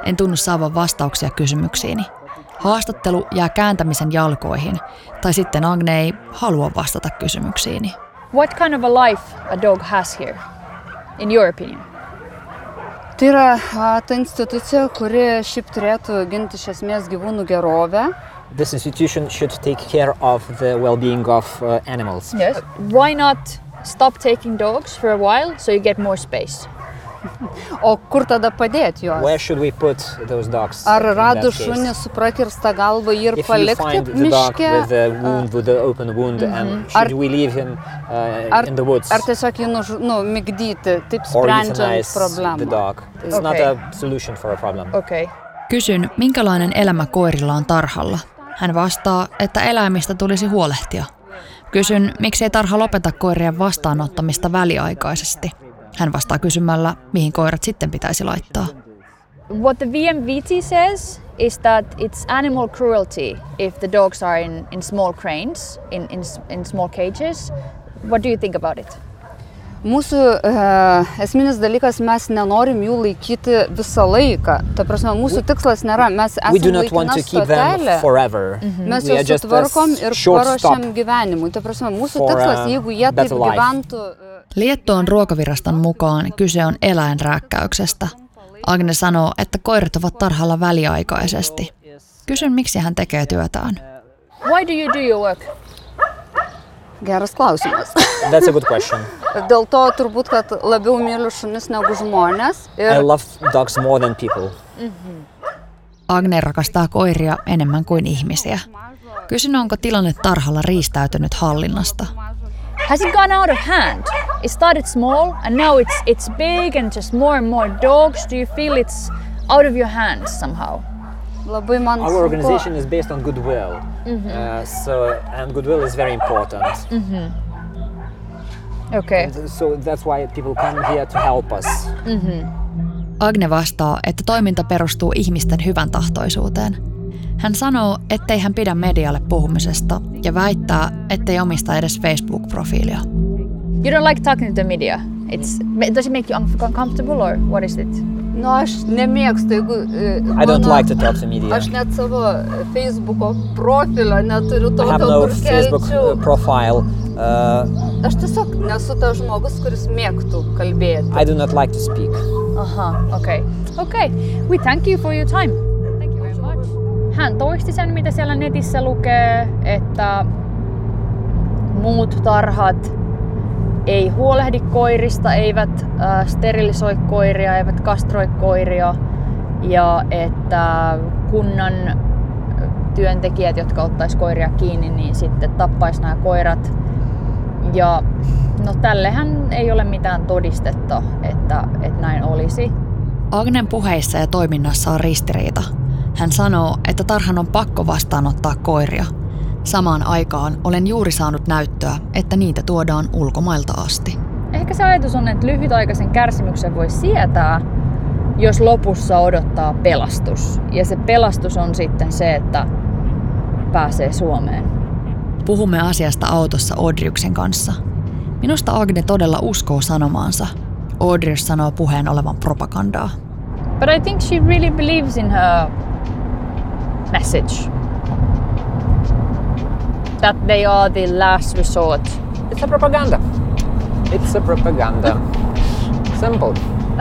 En tunnu saavan vastauksia kysymyksiini. Haastattelu jää kääntämisen jalkoihin, tai sitten Agne ei halua vastata kysymyksiini. What kind of a life a dog has here, in your opinion? Tai yra ta institucija, kuri šiaip turėtų ginti iš esmės gyvūnų gerovę. This institution should take care of the well-being of animals. Yes. Why not stop taking dogs for a while so you get more space? O kur tada padėti juos? Where should we put those dogs? Ar radus šunį su prakirsta galva ir palikti miške? If you find the dog with a wound, with an open wound, and should we leave him in the woods? Ar tiesiog jį migdyti, taip sprendžiant problemą? The dog. It's not a solution for a problem. Okay. Kysyn, minkälainen elämä koirilla on tarhalla. Hän vastaa, että eläimistä tulisi huolehtia. Kysyn, miksi ei tarha lopeta koirien vastaanottamista väliaikaisesti. Hän vastaa kysymällä, mihin koirat sitten pitäisi laittaa. What the VMVT says is that it's animal cruelty if the dogs are in small cranes, in small cages. What do you think about it? Mūsų esminis dalykas, mes nenorim jų laikyti visą laiką. Ta prasme, mūsų tikslas nėra, mes esame laikina stotelė. Mes juos sutvarkom ir paruošiam gyvenimui. Ta prasme, mūsų tikslas, jeigu jie taip gyventų... Liettuan ruokaviraston mukaan kyse on eläinrääkkäyksestä. Agne sanoo, että koirat ovat tarhalla väliaikaisesti. Kysyn, miksi hän tekee työtään. Why do you do your work? Geras klausimas. That's a good question. Dėl to turbūt, kad labiau myliu šunis negu žmonės. I love dogs more than people. Agne rakastaa koiria enemmän kuin ihmisiä. Kysyn, onko tilanne tarhalla riistäytynyt hallinnasta. Has it gone out of hand? It started small and now it's big and just more and more dogs. Do you feel it's out of your hands somehow? Our organization is based on goodwill, and goodwill is very important. Okay. And so that's why people come here to help us. Agne vastaa, että toiminta perustuu ihmisten hyvän tahtoisuuteen. Hän sanoo, ettei hän pidä medialle puhumisesta ja väittää, ettei omista edes Facebook-profiilia. You don't like talking to the media? Does it make you uncomfortable or what is it? No, aš nemėgstu, jeigu... I don't like to talk to media. Aš net savo Facebook'o profilio neturiu tokio, I have no Facebook profile. Aš tiesiog nesu tas žmogus, kuris mėgtų kalbėti. I do not like to speak. Okay. Okay, we thank you for your time. Thank you very much. Hän toisti sen, mitä siellä netissä lukee, että muut tarhat ei huolehdi koirista, eivät sterilisoi koiria, eivät kastroi koiria ja että kunnan työntekijät, jotka ottais koiria kiinni, niin sitten tappais nämä koirat. Ja no tällehän ei ole mitään todistetta, että näin olisi. Agnen puheissa ja toiminnassa on ristiriita. Hän sanoo, että tarhan on pakko vastaanottaa koiria. Samaan aikaan olen juuri saanut näyttöä, että niitä tuodaan ulkomailta asti. Ehkä se ajatus on, että lyhytaikaisen kärsimyksen voi sietää, jos lopussa odottaa pelastus. Ja se pelastus on sitten se, että pääsee Suomeen. Puhumme asiasta autossa Audriuksen kanssa. Minusta Agne todella uskoo sanomaansa. Audrius sanoo puheen olevan propagandaa. But I think she really believes in her message. That they are the last resort. It's a propaganda. It's a propaganda. Simple.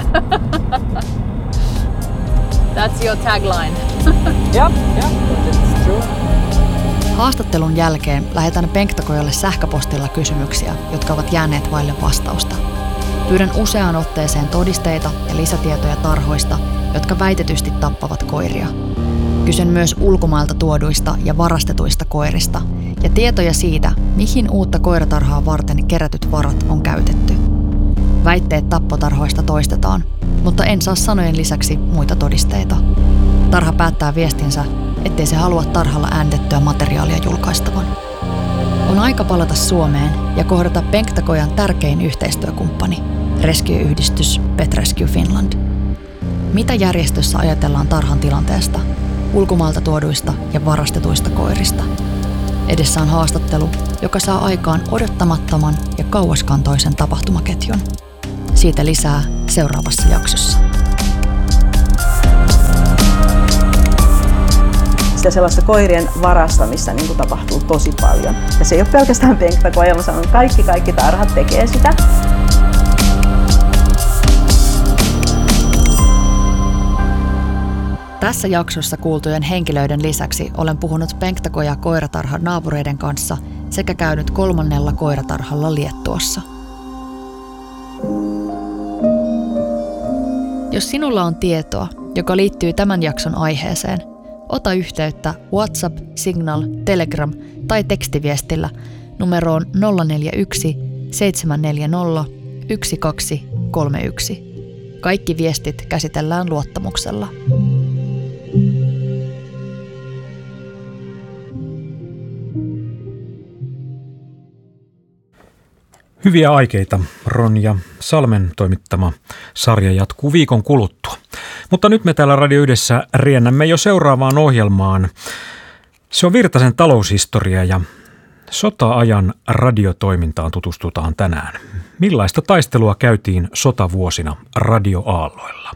That's your tagline. Yeah, it's true. Haastattelun jälkeen lähetän Penktakojalle sähköpostilla kysymyksiä, jotka ovat jääneet vaille vastausta. Pyydän useaan otteeseen todisteita ja lisätietoja tarhoista, jotka väitetysti tappavat koiria. Kysyn myös ulkomailta tuoduista ja varastetuista koirista ja tietoja siitä, mihin uutta koiratarhaa varten kerätyt varat on käytetty. Väitteet tappotarhoista toistetaan, mutta en saa sanojen lisäksi muita todisteita. Tarha päättää viestinsä, ettei se halua tarhalla äänitettyä materiaalia julkaistavan. On aika palata Suomeen ja kohdata Penktakojan tärkein yhteistyökumppani, rescue-yhdistys Pet Rescue Finland. Mitä järjestössä ajatellaan tarhan tilanteesta, ulkomailta tuoduista ja varastetuista koirista? Edessä on haastattelu, joka saa aikaan odottamattoman ja kauaskantoisen tapahtumaketjun. Siitä lisää seuraavassa jaksossa. sitä sellaista koirien varastamista niin kuin tapahtuu tosi paljon. Ja se ei ole pelkästään penktakoja, mä sanon, kaikki tarhat tekee sitä. Tässä jaksossa kuultujen henkilöiden lisäksi olen puhunut penktakoja koiratarhan naapureiden kanssa sekä käynyt 3. koiratarhalla Liettuassa. Jos sinulla on tietoa, joka liittyy tämän jakson aiheeseen, ota yhteyttä WhatsApp, Signal, Telegram tai tekstiviestillä numeroon 041 740 1231. Kaikki viestit käsitellään luottamuksella. Hyviä aikeita. Ronja Salmen toimittama sarja jatkuu viikon kuluttua. Mutta nyt me täällä Radio Yhdessä riennämme jo seuraavaan ohjelmaan. Se on Virtasen taloushistoria ja sota-ajan radiotoimintaan tutustutaan tänään. Millaista taistelua käytiin sotavuosina radioaalloilla?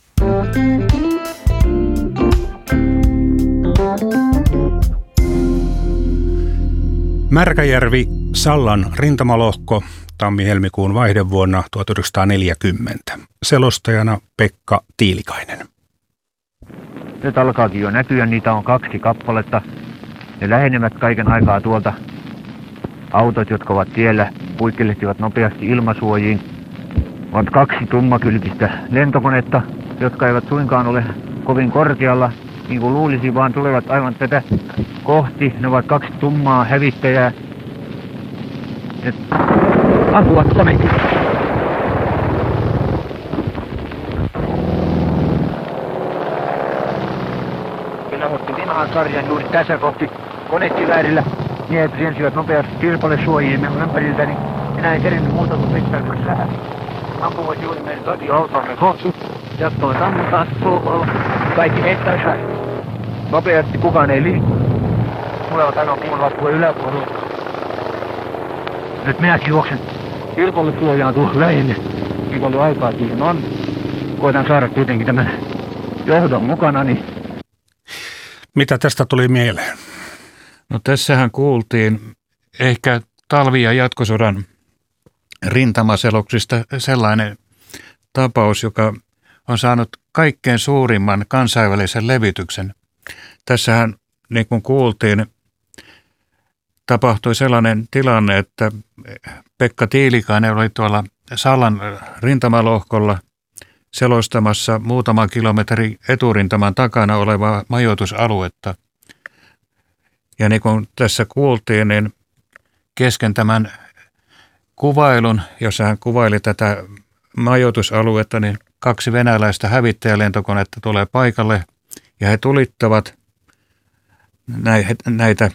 Märkäjärvi, Sallan rintamallohko, tammi-helmikuun vaihdevuonna 1940. Selostajana Pekka Tiilikainen. Nyt alkaakin jo näkyä, niitä on 2 kappaletta. Ne lähenevät kaiken aikaa tuolta. Autot, jotka ovat tiellä, puikkelehtivat nopeasti ilmasuojiin. On 2 tummakylkistä lentokonetta, jotka eivät suinkaan ole kovin korkealla, niin kuin luulisi, vaan tulevat aivan tätä kohti. Ne ovat 2 tummaa hävittäjää. Ne ampuvat koneita. Kyllä otti vinhan sarjan juuri tässä kohti konekkiväärillä. Miehet riensivät nopeasti kirpalesuojiin minun ympäriltäni. Minä en kerinyt muuta kuin pistää läpi. Ampuvat juuri meidän radioautomme kohti. Jatkoin sammutaan suupolla. Kaikki heittäisivät. Nopeasti kukaan ei liikku. Tulevat aina kuuluvat yläpuolella. Nyt minäkin juoksen kirkolle suojaan tuohon lähelle. Niin paljon aikaa siihen on. Koitan saada kuitenkin tämän johdon mukanani. Mitä tästä tuli mieleen? No tässähän kuultiin ehkä talvi- ja jatkosodan rintamaseloksista sellainen tapaus, joka on saanut kaikkein suurimman kansainvälisen levityksen. Tässähän, niin kuin kuultiin, tapahtui sellainen tilanne, että Pekka Tiilikainen oli tuolla Sallan rintamalohkolla selostamassa muutaman kilometrin eturintaman takana olevaa majoitusaluetta. Ja niin kuin tässä kuultiin, niin kesken tämän kuvailun, jossa hän kuvaili tätä majoitusaluetta, niin 2 venäläistä hävittäjälentokonetta tulee paikalle ja he tulittavat näitä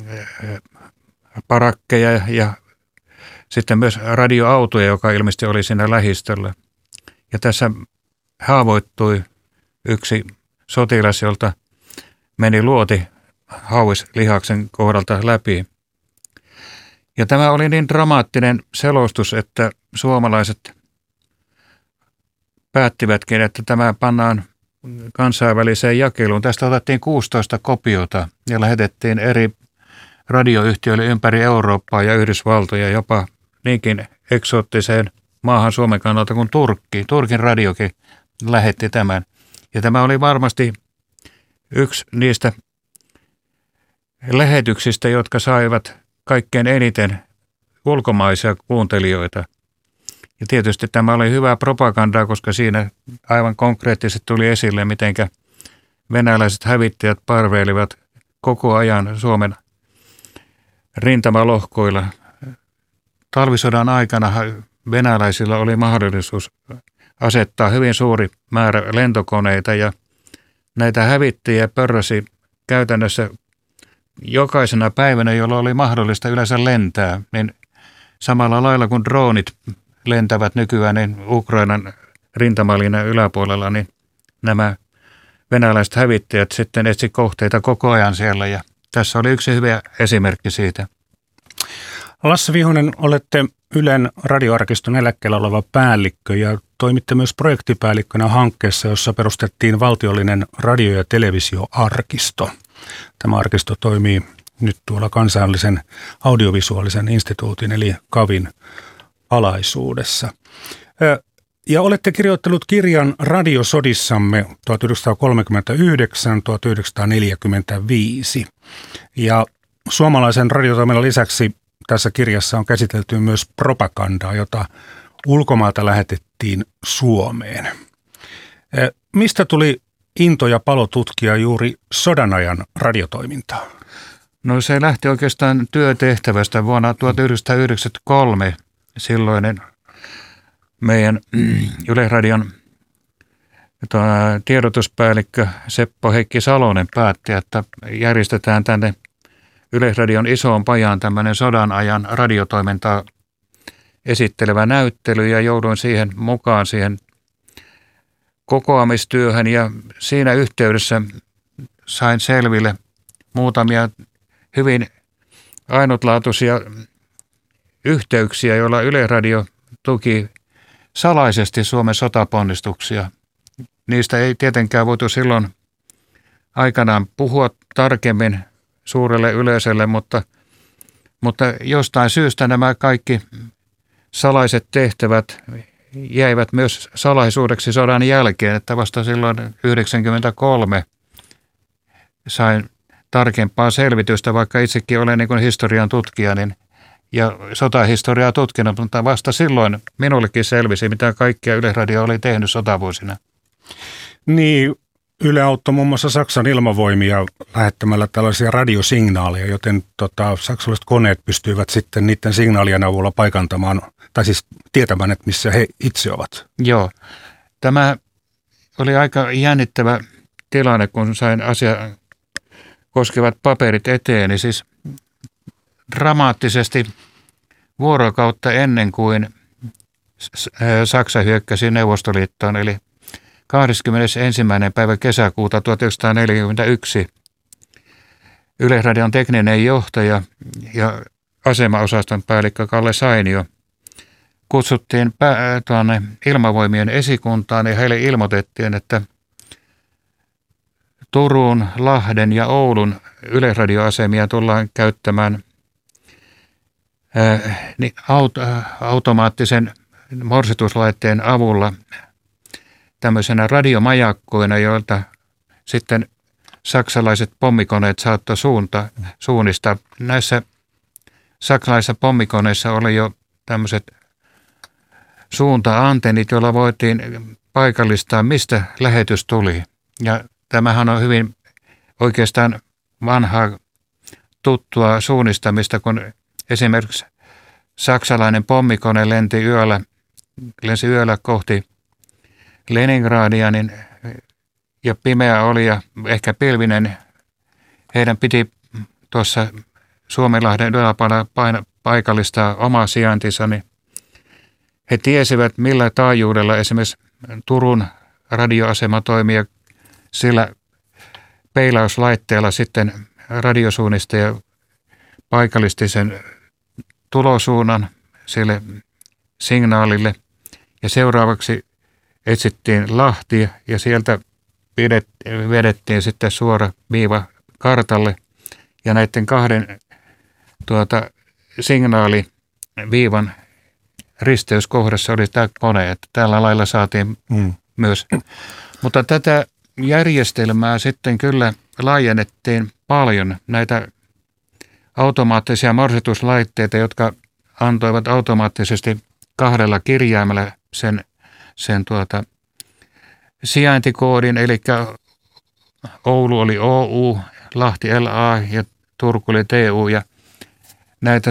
parakkeja ja sitten myös radioautoja, joka ilmeisesti oli siinä lähistöllä. Ja tässä haavoittui yksi sotilas, jolta meni luoti hauislihaksen kohdalta läpi. Ja tämä oli niin dramaattinen selostus, että suomalaiset päättivätkin, että tämä pannaan kansainväliseen jakeluun. Tästä otettiin 16 kopiota ja lähetettiin eri radioyhtiöille ympäri Eurooppaa ja Yhdysvaltoja, jopa niinkin eksoottiseen maahan Suomen kannalta kuin Turkki. Turkin radiokin lähetti tämän. Ja tämä oli varmasti yksi niistä lähetyksistä, jotka saivat kaikkein eniten ulkomaisia kuuntelijoita. Ja tietysti tämä oli hyvää propagandaa, koska siinä aivan konkreettisesti tuli esille, mitenkä venäläiset hävittäjät parveilivat koko ajan Suomen rintamalohkoilla. Talvisodan aikana venäläisillä oli mahdollisuus asettaa hyvin suuri määrä lentokoneita ja näitä hävittäjiä pörräsi käytännössä jokaisena päivänä, jolloin oli mahdollista yleensä lentää, niin samalla lailla kuin droonit lentävät nykyään niin Ukrainan rintamalinjan yläpuolella, niin nämä venäläiset hävittäjät sitten etsi kohteita koko ajan siellä ja tässä oli yksi hyvä esimerkki siitä. Lasse Vihonen, olette Ylen radioarkiston eläkkeellä oleva päällikkö ja toimitte myös projektipäällikkönä hankkeessa, jossa perustettiin valtiollinen radio- ja televisioarkisto. Tämä arkisto toimii nyt tuolla Kansallisen audiovisuaalisen instituutin eli KAVin alaisuudessa. Ja olette kirjoittanut kirjan Radiosodissamme 1939-1945. Ja suomalaisen radiotoiminnan lisäksi tässä kirjassa on käsitelty myös propagandaa, jota ulkomailta lähetettiin Suomeen. Mistä tuli into ja palo tutkia juuri sodanajan radiotoimintaa? No se lähti oikeastaan työtehtävästä vuonna 1993. Silloinen meidän Yleisradion tiedotuspäällikkö Seppo Heikki Salonen päätti, että järjestetään tänne Yleisradion isoon pajaan tämmöinen sodan ajan radiotoimintaa esittelevä näyttely ja jouduin siihen mukaan siihen kokoamistyöhön ja siinä yhteydessä sain selville muutamia hyvin ainutlaatuisia yhteyksiä, joilla Yleisradio tuki salaisesti Suomen sotaponnistuksia. Niistä ei tietenkään voitu silloin aikanaan puhua tarkemmin suurelle yleisölle, mutta jostain syystä nämä kaikki salaiset tehtävät jäivät myös salaisuudeksi sodan jälkeen, että vasta silloin 1993 sain tarkempaa selvitystä, vaikka itsekin olen niin kuin historian tutkija ja sotahistoriaa tutkinut, mutta vasta silloin minullekin selvisi, mitä kaikkea Yleisradio oli tehnyt sotavuosina. Niin, Yle auttoi muun muassa Saksan ilmavoimia lähettämällä tällaisia radiosignaaleja, joten saksalaiset koneet pystyivät sitten niiden signaalien avulla paikantamaan, tai siis tietämään, että missä he itse ovat. Joo, tämä oli aika jännittävä tilanne, kun sain asiaa koskevat paperit eteen, niin siis dramaattisesti vuorokautta ennen kuin Saksa hyökkäsi Neuvostoliittoon, eli 21. päivä kesäkuuta 1941 Yleisradion tekninen johtaja ja asemaosaston päällikkö Kalle Sainio kutsuttiin tuonne ilmavoimien esikuntaan ja heille ilmoitettiin, että Turun, Lahden ja Oulun yleisradioasemia tullaan käyttämään automaattisen morsituslaitteen avulla tämmöisenä radiomajakkoina, joilta sitten saksalaiset pommikoneet saattoi suunnistaa. Näissä saksalaisissa pommikoneissa oli jo tämmöiset suunta-antennit, joilla voitiin paikallistaa, mistä lähetys tuli. Ja tämähän on hyvin oikeastaan vanhaa tuttua suunnistamista, kun esimerkiksi saksalainen pommikone lensi yöllä kohti Leningradia, ja pimeä oli ja ehkä pilvinen. Heidän piti tuossa Suomenlahden yläpuolella paikallistaa oma sijaintinsa, niin he tiesivät, millä taajuudella esimerkiksi Turun radioasema toimii, ja sillä peilauslaitteella sitten radiosuunnistaja paikallisti sen tulosuunnan sille signaalille, ja seuraavaksi etsittiin Lahti ja sieltä vedettiin sitten suora viiva kartalle ja näiden kahden signaaliviivan risteyskohdassa oli tämä kone, että tällä lailla saatiin myös. Mutta tätä järjestelmää sitten kyllä laajennettiin paljon, näitä automaattisia morsituslaitteita, jotka antoivat automaattisesti 2 kirjaimella sen sijaintikoodin, eli Oulu oli OU, Lahti LA ja Turku oli TU, ja näitä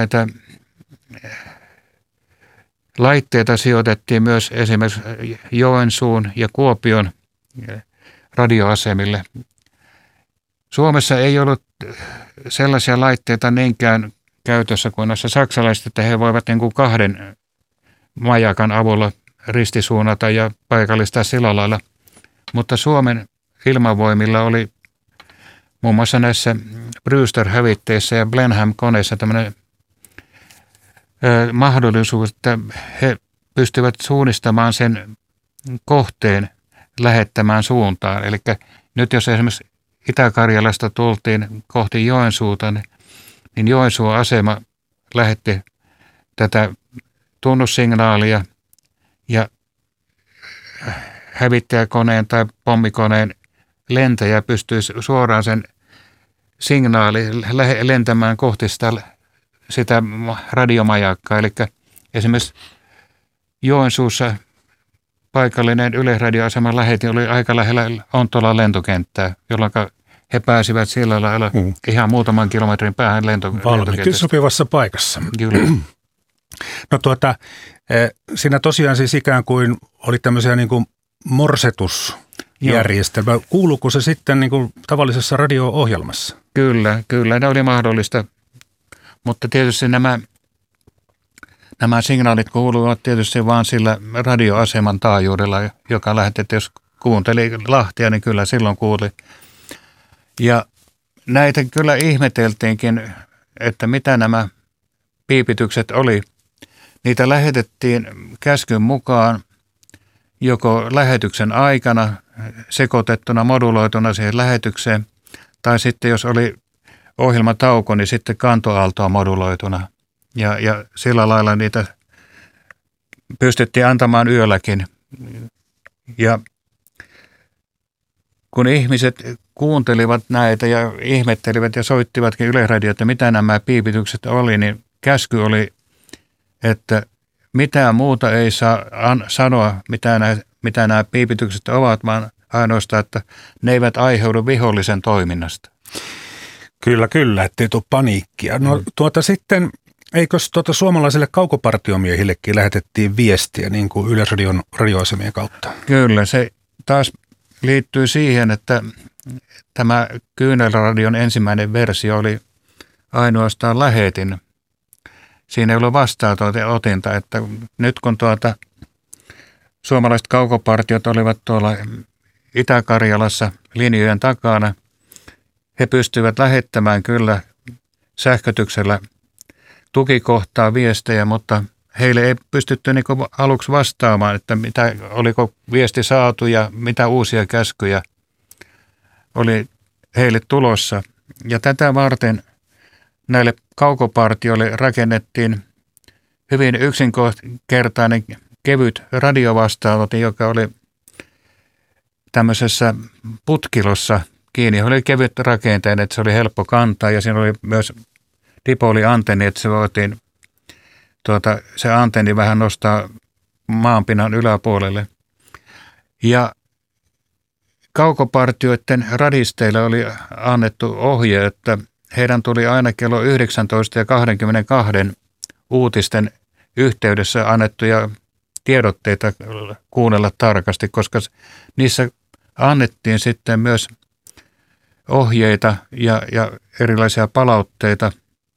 laitteita sijoitettiin myös esimerkiksi Joensuun ja Kuopion radioasemille. Suomessa ei ollut sellaisia laitteita niinkään käytössä kuin noissa saksalaiset, että he voivat niin kuin 2 majakan avulla ristisuunnata ja paikallistaa sillä lailla. Mutta Suomen ilmavoimilla oli muun muassa näissä Brewster-hävitteissä ja Blenheim-koneissa tämmöinen mahdollisuus, että he pystyvät suunnistamaan sen kohteen lähettämään suuntaan. Eli nyt jos esimerkiksi Itä-Karjalasta tultiin kohti Joensuuta, niin Joensuun asema lähetti tätä tunnussignaalia ja hävittäjäkoneen tai pommikoneen lentäjä pystyy suoraan sen signaalin lentämään kohti sitä radiomajakkaa. Eli esimerkiksi Joensuussa paikallinen Yleisradioaseman lähetin oli aika lähellä Ontolan lentokenttää, jolloin he pääsivät sillä lailla ihan muutaman kilometrin päähän valmiiksi sopivassa paikassa. Kyllä. No siinä tosiaan siis ikään kuin oli tämmöisiä niin kuin morsetusjärjestelmä. Kuuluuko se sitten niin kuin tavallisessa radio-ohjelmassa? Kyllä, ne oli mahdollista, mutta tietysti nämä signaalit kuuluvat tietysti vain sillä radioaseman taajuudella, joka lähetettiin, jos kuunteli Lahtia, niin kyllä silloin kuuli. Ja näitä kyllä ihmeteltiinkin, että mitä nämä piipitykset oli. Niitä lähetettiin käskyn mukaan joko lähetyksen aikana sekoitettuna, moduloituna siihen lähetykseen, tai sitten jos oli ohjelmatauko, niin sitten kantoaaltoa moduloituna. Ja sillä lailla niitä pystyttiin antamaan yölläkin. Ja kun ihmiset kuuntelivat näitä ja ihmettelivät ja soittivatkin Yleisradioon, että mitä nämä piipitykset oli, niin käsky oli, että mitään muuta ei saa sanoa, mitä nämä piipitykset ovat, vaan ainoastaan, että ne eivät aiheudu vihollisen toiminnasta. Kyllä, ettei tule paniikkia. No sitten, eikös suomalaisille kaukopartiomiehillekin lähetettiin viestiä niin kuin Yleisradion radioasemien kautta? Kyllä, se taas liittyy siihen, että tämä Kyynelradion ensimmäinen versio oli ainoastaan lähetin. Siinä ei ollut vastaanotinta, että nyt kun suomalaiset kaukopartiot olivat tuolla Itä-Karjalassa linjojen takana, he pystyivät lähettämään kyllä sähkötyksellä tukikohtaa viestejä, mutta heille ei pystytty niin kuin aluksi vastaamaan, että oliko viesti saatu ja mitä uusia käskyjä oli heille tulossa. Ja tätä varten näille kaukopartioille rakennettiin hyvin yksinkertainen kevyt radiovastaanotin, joka oli tämmöisessä putkilossa kiinni. Oli kevyt rakenteen, että se oli helppo kantaa ja siinä oli myös dipooliantenni, että se voitiin se antenni vähän nostaa maanpinnan yläpuolelle. Ja kaukopartioiden radisteille oli annettu ohje, että heidän tuli aina kello 19 ja 22 uutisten yhteydessä annettuja tiedotteita kuunnella tarkasti, koska niissä annettiin sitten myös ohjeita ja erilaisia palautteita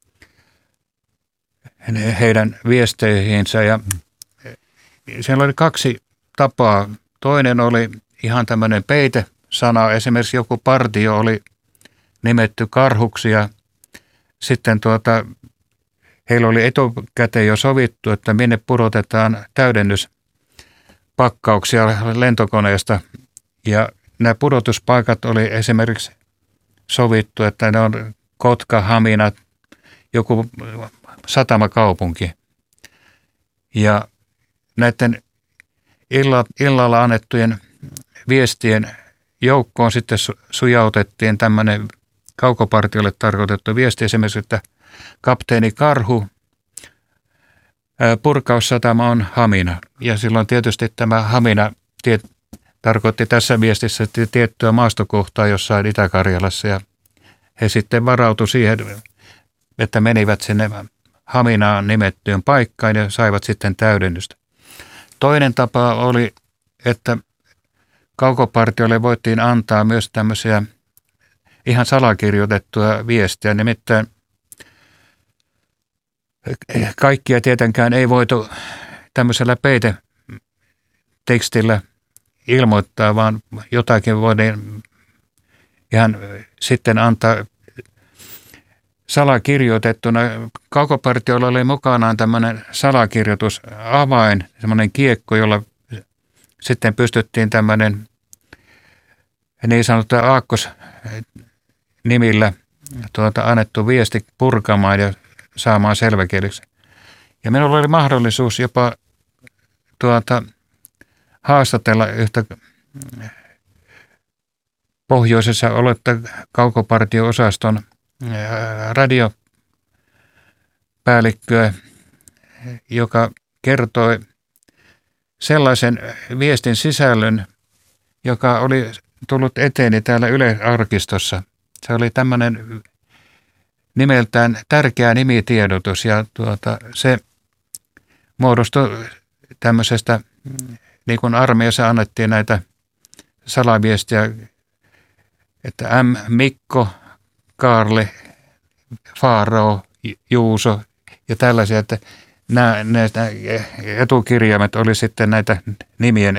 heidän viesteihinsä. Ja siellä oli kaksi tapaa. Toinen oli ihan tämmöinen peitesana. Esimerkiksi joku partio oli nimetty Karhuksi ja sitten heillä oli etukäteen jo sovittu, että minne pudotetaan täydennyspakkauksia lentokoneesta. Ja nämä pudotuspaikat oli esimerkiksi sovittu, että ne on Kotka, Hamina, joku satamakaupunki. Ja näiden illalla annettujen viestien joukkoon sitten sujautettiin tämmöinen kaukopartiolle tarkoitettu viesti esimerkiksi, että kapteeni Karhu, purkaussatama on Hamina. Ja silloin tietysti tämä Hamina tarkoitti tässä viestissä tiettyä maastokohtaa jossain Itä-Karjalassa ja he sitten varautui siihen, että menivät sinne Haminaan nimettyyn paikkaan ja saivat sitten täydennystä. Toinen tapa oli, että kaukopartioille voitiin antaa myös tämmöisiä ihan salakirjoitettuja viestejä, nimittäin kaikkia tietenkään ei voitu tämmöisellä peitetekstillä ilmoittaa, vaan jotakin voidaan ihan sitten antaa salakirjoitettuna. Kaukopartioilla oli mukanaan tämmöinen salakirjoitusavain, semmoinen kiekko, jolla sitten pystyttiin tämmöinen niin sanottua aakkosnimillä annettu viesti purkamaan ja saamaan selväkieliksi. Ja minulla oli mahdollisuus jopa haastatella yhtä pohjoisessa oletta kaukopartio-osaston radiopäällikköä, joka kertoi sellaisen viestin sisällön, joka oli tullut eteeni täällä Yle-arkistossa. Se oli tämmöinen nimeltään tärkeä nimitiedotus ja se muodostui tämmöisestä, niin kuin armeijassa annettiin näitä salaviestiä, että M. Mikko, Kaarle, Faarao, Juuso ja tällaisia, että nämä etukirjaimet oli sitten näitä nimien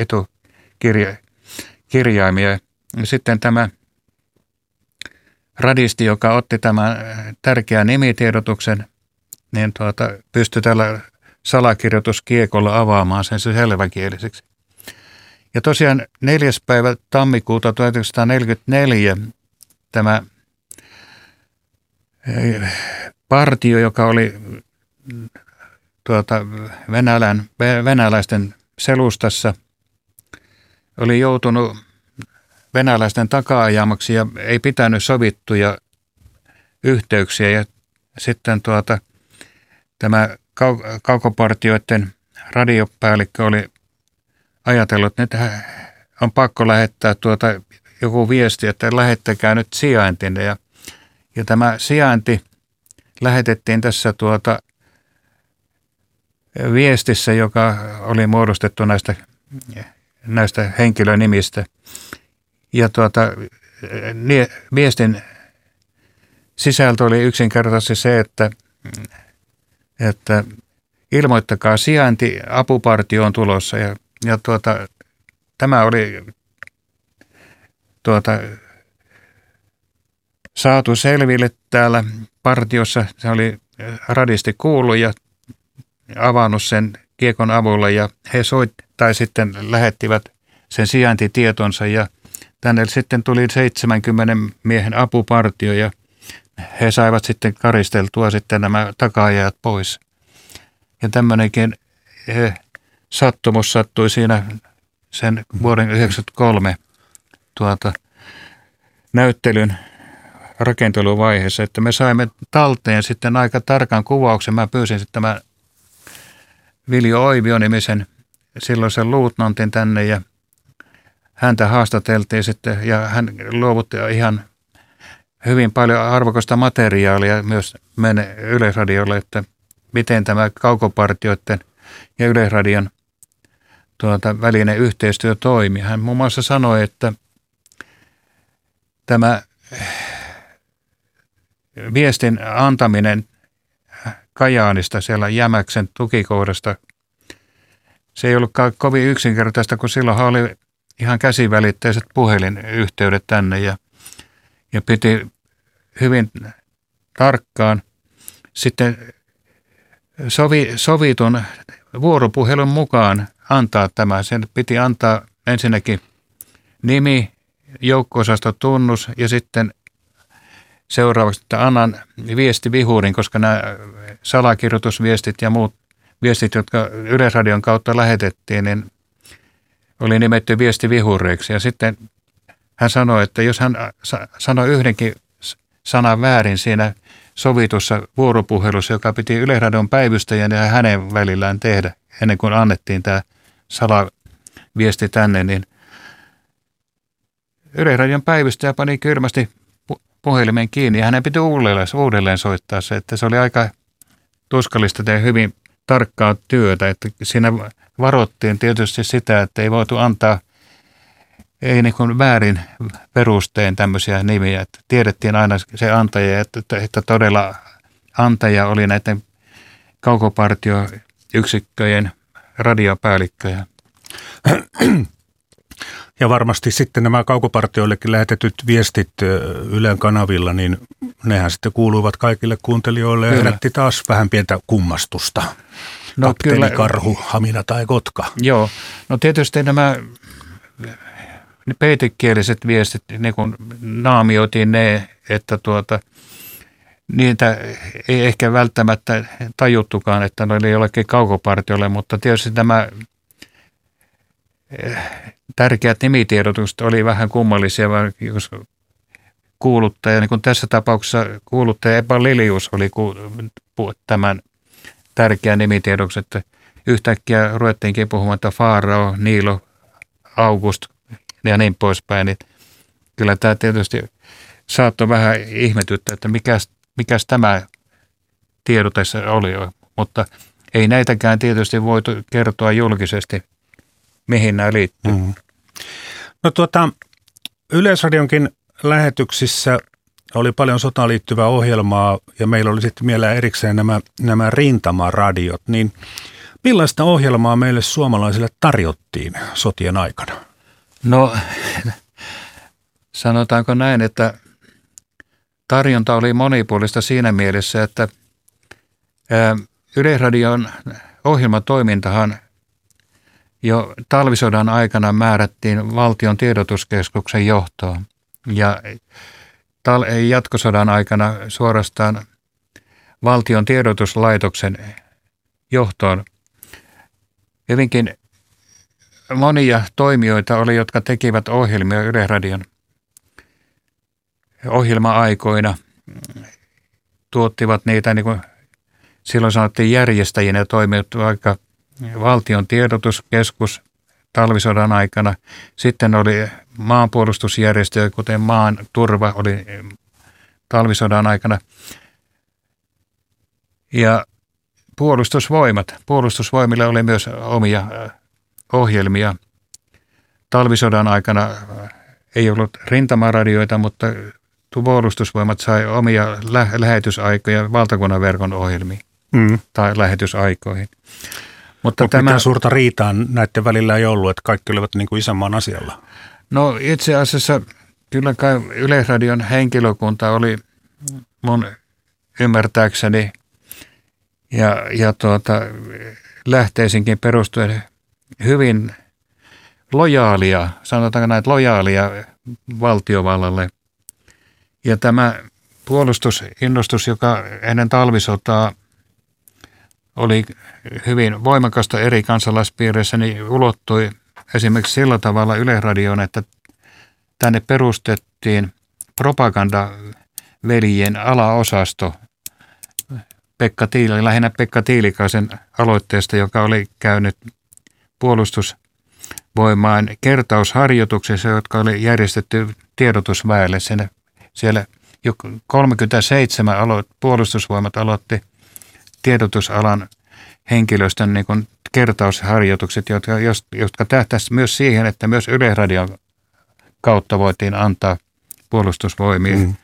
etukirjaimia. Sitten tämä radisti, joka otti tämän tärkeän nimitiedotuksen, niin pystyi tällä salakirjoituskiekolla avaamaan sen selväkieliseksi. Ja tosiaan 4. päivä tammikuuta 1944 tämä partio, joka oli venäläisten selustassa, oli joutunut venäläisten taka-ajamaksi ja ei pitänyt sovittuja yhteyksiä. Ja sitten tämä kaukopartioiden radiopäällikkö oli ajatellut, että on pakko lähettää joku viesti, että lähettäkää nyt sijaintinne. Ja tämä sijainti lähetettiin tässä viestissä, joka oli muodostettu näistä henkilönimistä. Ja viestin sisältö oli yksinkertaisesti se, että ilmoittakaa sijainti, apupartio on tulossa. Ja tämä oli saatu selville täällä partiossa. Se oli radisti kuullut ja avannut sen kiekon avulla ja he sitten lähettivät sen sijaintitietonsa ja tänne sitten tuli 70 miehen apupartio ja he saivat sitten karisteltua sitten nämä taka-ajajat pois. Ja tämmöinenkin sattumus sattui siinä sen vuoden 1993 näyttelyn rakenteluvaiheessa, että me saimme talteen sitten aika tarkan kuvauksen. Mä pyysin sitten tämän Viljo Oivio-nimisen silloisen luutnantin tänne ja häntä haastateltiin sitten ja hän luovutti ihan hyvin paljon arvokasta materiaalia myös meidän Yleisradiolle, että miten tämä kaukopartioiden ja Yleisradion välinen yhteistyö toimi. Hän muun muassa sanoi, että tämä viestin antaminen Kajaanista siellä Jämäksen tukikohdasta, se ei ollutkaan kovin yksinkertaista, kun silloinhan oli ihan käsivälitteiset puhelinyhteydet tänne ja piti hyvin tarkkaan sitten sovitun vuoropuhelun mukaan antaa tämä. Sen piti antaa ensinnäkin nimi, joukko-osastotunnus ja sitten seuraavaksi, että annan viestivihurin, koska nämä salakirjoitusviestit ja muut viestit, jotka Yleisradion kautta lähetettiin, niin oli nimetty viestivihureiksi. Ja sitten hän sanoi, että jos hän sanoi yhdenkin sanan väärin siinä sovitussa vuoropuhelussa, joka piti Yleisradion päivystäjän ja hänen välillään tehdä, ennen kuin annettiin tämä salaviesti tänne, niin Yleisradion päivystäjä pani kylmästi puhelimen kiinni ja hänen piti uudelleen soittaa se, että se oli aika tuskallista ja hyvin tarkkaa työtä, että siinä varoittiin tietysti sitä, että ei voitu antaa ei niin kuin väärin perustein tämmöisiä nimiä, että tiedettiin aina se antaja, että todella antaja oli näiden kaukopartioyksikköjen radiopäällikköjä. Ja varmasti sitten nämä kaukopartioillekin lähetetyt viestit Ylen kanavilla, niin nehän sitten kuuluivat kaikille kuuntelijoille ja herätti taas vähän pientä kummastusta. No, kapteeni, kyllä. Karhu, Hamina tai Kotka. Joo, no tietysti nämä peitekieliset viestit, niin kun naamioitiin ne, että niitä ei ehkä välttämättä tajuttukaan, että ne oli jollekin kaukopartiolle, mutta tietysti nämä tärkeät nimitiedotukset oli vähän kummallisia, jos kuuluttaja, niin kuin tässä tapauksessa kuuluttaja Epa Lilius oli tämän tärkeän nimitiedotuksen, että yhtäkkiä ruvettiinkin puhumaan, että Faarao, Niilo, August ja niin poispäin. Niin kyllä tämä tietysti saattoi vähän ihmetyttää, että mikäs tämä tiedotessa oli, mutta ei näitäkään tietysti voitu kertoa julkisesti, mihin nämä liittyy. Mm. No Yleisradionkin lähetyksissä oli paljon sotaan liittyvää ohjelmaa ja meillä oli sitten vielä erikseen nämä rintamaradiot, niin millaista ohjelmaa meille suomalaisille tarjottiin sotien aikana? No sanotaanko näin, että tarjonta oli monipuolista siinä mielessä, että Yleisradion ohjelmatoimintahan jo talvisodan aikana määrättiin valtion tiedotuskeskuksen johtoon ja jatkosodan aikana suorastaan valtion tiedotuslaitoksen johtoon. Hyvinkin monia toimijoita oli, jotka tekivät ohjelmia Yleisradion ohjelma-aikoina, tuottivat niitä, niin kuin silloin sanottiin järjestäjinä, toimijat vaikka valtion tiedotuskeskus talvisodan aikana. Sitten oli maanpuolustusjärjestöjä, kuten Maan turva oli talvisodan aikana. Ja puolustusvoimilla oli myös omia ohjelmia. Talvisodan aikana ei ollut rintamaradioita, mutta puolustusvoimat sai omia lähetysaikoja valtakunnan verkon ohjelmiin tai lähetysaikoihin. Mutta mitään suurta riitaa näiden välillä ei ollut, että kaikki olivat niin kuin isänmaan asialla? No itse asiassa kyllä kai Yleisradion henkilökunta oli mun ymmärtääkseni ja lähteisinkin perustuen hyvin lojaalia, sanotaanko näitä lojaalia valtiovallalle. Ja tämä puolustusinnostus, joka ennen talvisotaa oli hyvin voimakasta eri kansalaispiireissä, niin ulottui esimerkiksi sillä tavalla Yleisradioon, että tänne perustettiin propagandaveljien alaosasto lähinnä Pekka Tiilikaisen aloitteesta, joka oli käynyt puolustusvoimaan kertausharjoituksissa, jotka oli järjestetty tiedotusväelle. Siellä jo 37 puolustusvoimat aloitti tiedotusalan henkilöstön niin kuin kertausharjoitukset, jotka tähtäisivät myös siihen, että myös Yleisradion kautta voitiin antaa puolustusvoimiin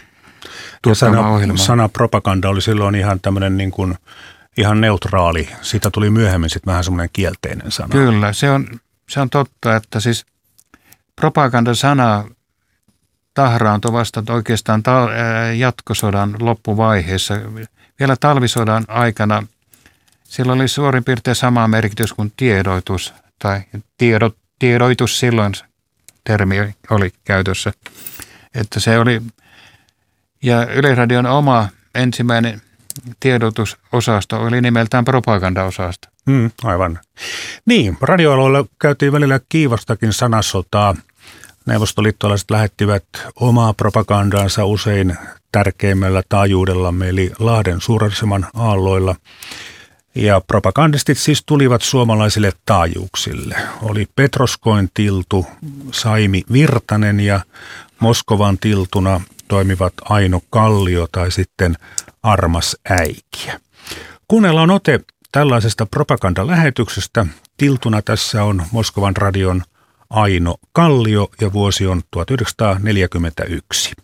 sana propaganda oli silloin ihan tämmöinen niin kuin ihan neutraali. Siitä tuli myöhemmin sitten vähän semmoinen kielteinen sana. Kyllä, se on totta, että siis propagandasana tahraantui vasta oikeastaan jatkosodan loppuvaiheessa. Vielä talvisodan aikana sillä oli suurin piirtein sama merkitys kuin tiedoitus, tai tiedoitus silloin termi oli käytössä. Että se oli, ja Yleisradion oma ensimmäinen tiedotusosasto oli nimeltään propagandaosasto. Aivan. Niin, radioalueella käytiin välillä kiivastakin sanasotaa. Neuvostoliittolaiset lähettivät omaa propagandaansa usein tärkeimmällä taajuudellamme, eli Lahden suuraseman aalloilla. Ja propagandistit siis tulivat suomalaisille taajuuksille. Oli Petroskoin tiltu, Saimi Virtanen ja Moskovan tiltuna toimivat Aino Kallio tai sitten Armas Äikiä. Kuunnellaan ote tällaisesta propagandalähetyksestä. Tiltuna tässä on Moskovan radion Aino Kallio ja vuosi on 1941.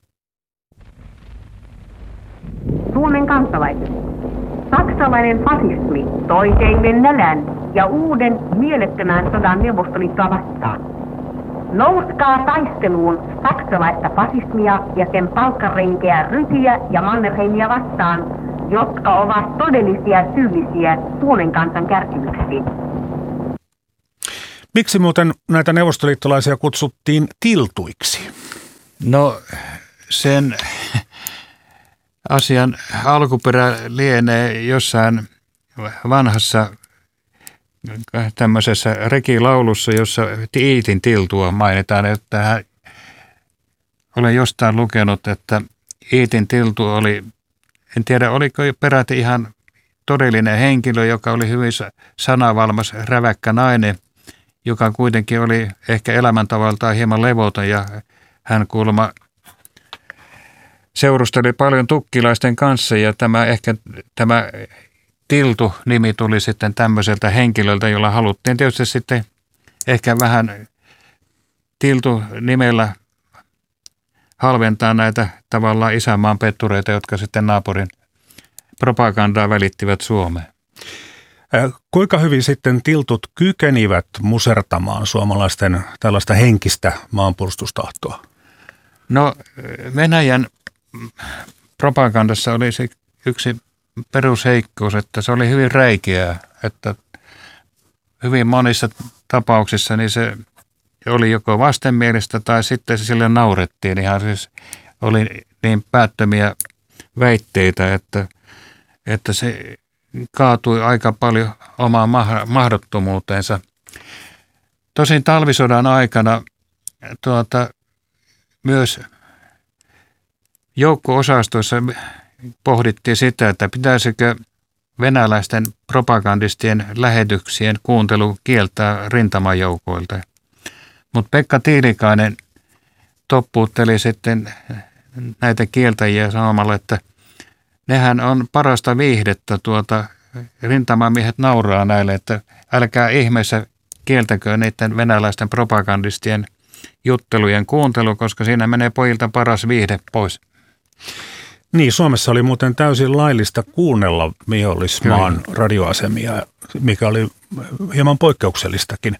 Suomen kansalaiset. Saksalainen fasismi toi teille nälän ja uuden mielettömän sodan Neuvostoliittoa vastaan. Nouskaa taisteluun saksalaista fasismia ja sen palkkarenkeä Rysiä ja Mannerheimia vastaan, jotka ovat todellisia syyllisiä Suomen kansan kärsimyksiin. Miksi muuten näitä neuvostoliittolaisia kutsuttiin tiltuiksi? No sen asian alkuperä lienee jossain vanhassa tämmöisessä rekilaulussa, jossa Iitin tiltua mainitaan, että olen jostain lukenut, että Iitin tiltu oli, en tiedä oliko peräti ihan todellinen henkilö, joka oli hyvin sanavalmas, räväkkä nainen, joka kuitenkin oli ehkä elämäntavaltaan hieman levoton ja hän kuulemma seurusteli paljon tukkilaisten kanssa ja tämä Tiltu-nimi tuli sitten tämmöiseltä henkilöltä, jolla haluttiin tietysti sitten ehkä vähän Tiltu-nimellä halventaa näitä tavallaan isänmaan pettureita, jotka sitten naapurin propagandaa välittivät Suomeen. Kuinka hyvin sitten tiltut kykenivät musertamaan suomalaisten tällaista henkistä maanpuolustustahtoa? No Venäjän propagandassa oli se yksi perusheikkous, että se oli hyvin räikeää, että hyvin monissa tapauksissa niin se oli joko vastenmielistä tai sitten sille naurettiin. Ihan siis oli niin päättömiä väitteitä, että se kaatui aika paljon omaan mahdottomuuteensa. Tosin talvisodan aikana myös joukko-osastoissa pohdittiin sitä, että pitäisikö venäläisten propagandistien lähetyksien kuuntelu kieltää rintamajoukoilta. Mutta Pekka Tiilikainen toppuutteli sitten näitä kieltäjiä sanomalla, että nehän on parasta viihdettä, rintamamiehet nauraa näille, että älkää ihmeessä kieltäkö niiden venäläisten propagandistien juttelujen kuuntelu, koska siinä menee pojilta paras viihde pois. Niin, Suomessa oli muuten täysin laillista kuunnella vihollismaan radioasemia, mikä oli hieman poikkeuksellistakin.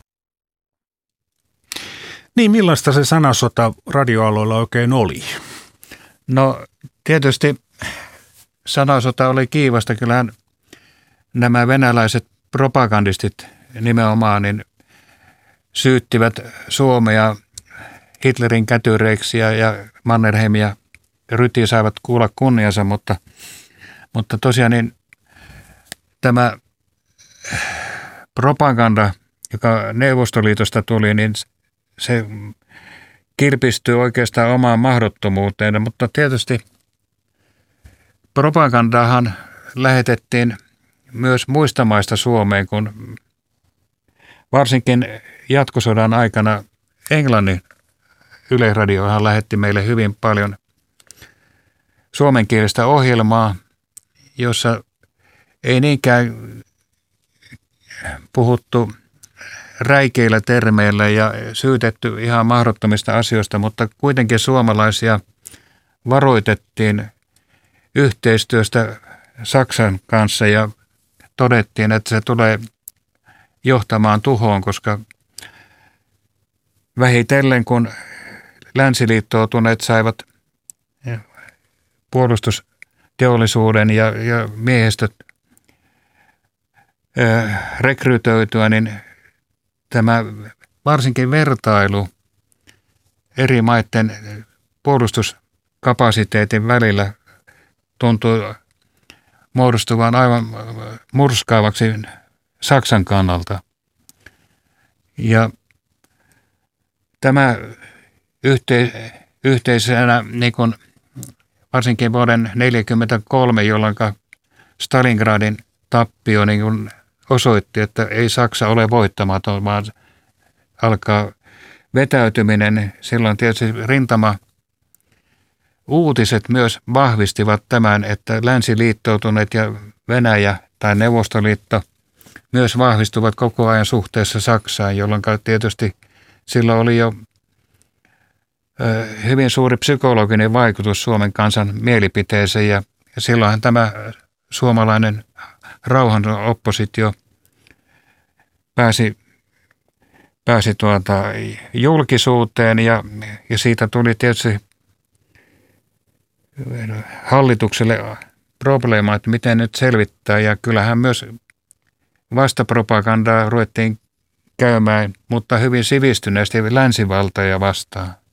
Niin, millaista se sanasota radioalueella oikein oli? No tietysti sanasota oli kiivasta. Kyllähän nämä venäläiset propagandistit nimenomaan niin syyttivät Suomea Hitlerin kätyreiksi ja Mannerheimia Ryti saivat kuulla kunniansa, mutta tosiaan niin tämä propaganda, joka Neuvostoliitosta tuli, niin se kilpistyy oikeastaan omaan mahdottomuuteen, mutta tietysti propagandaahan lähetettiin myös muista maista Suomeen, kun varsinkin jatkosodan aikana Englannin Yleisradiohan lähetti meille hyvin paljon suomenkielistä ohjelmaa, jossa ei niinkään puhuttu räikeillä termeillä ja syytetty ihan mahdottomista asioista, mutta kuitenkin suomalaisia varoitettiin yhteistyöstä Saksan kanssa ja todettiin, että se tulee johtamaan tuhoon, koska vähitellen kun länsiliittoutuneet saivat puolustusteollisuuden ja miehistöt rekrytoitua, niin tämä varsinkin vertailu eri maiden puolustuskapasiteetin välillä tuntui muodostuvan aivan murskaavaksi Saksan kannalta. Ja tämä yhteisenä niin kuin varsinkin vuoden 1943, jolloin Stalingradin tappio niin kuin osoitti, että ei Saksa ole voittamaton, vaan alkaa vetäytyminen. Silloin tietysti rintama-uutiset myös vahvistivat tämän, että länsiliittoutuneet ja Venäjä tai Neuvostoliitto myös vahvistuvat koko ajan suhteessa Saksaan, jolloin tietysti silloin oli jo hyvin suuri psykologinen vaikutus Suomen kansan mielipiteeseen ja silloinhan tämä suomalainen rauhan oppositio pääsi julkisuuteen ja siitä tuli tietysti hallitukselle probleema, että miten nyt selvittää ja kyllähän myös vastapropagandaa ruvettiin käymään, mutta hyvin sivistyneesti länsivaltoja vastaan.